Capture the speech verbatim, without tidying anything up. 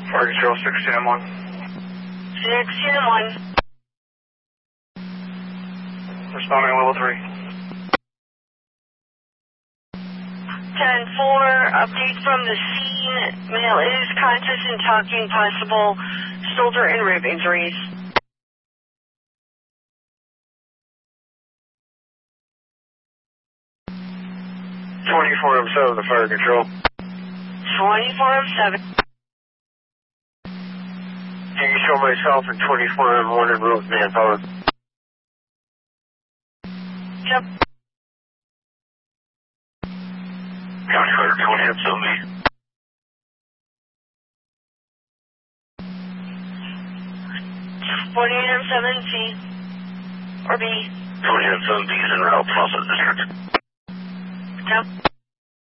Fire Control, six ten one. six ten one. Responding level three. ten four, update from the scene. Male is conscious and talking, possible shoulder and rib injuries. twenty-four oh seven to Fire Control. twenty-four oh seven. Can you show myself in twenty-four oh one and road manpower? Yep. County Fire, twenty up seven B. forty-eight oh seven C. Or B. twenty up seven B is en route, Fawcett District. Yep.